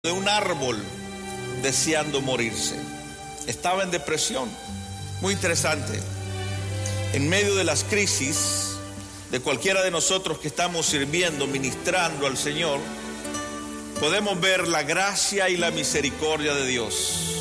de un árbol deseando morirse. Estaba en depresión. Muy interesante. En medio de las crisis de cualquiera de nosotros que estamos sirviendo, ministrando al Señor, podemos ver la gracia y la misericordia de Dios.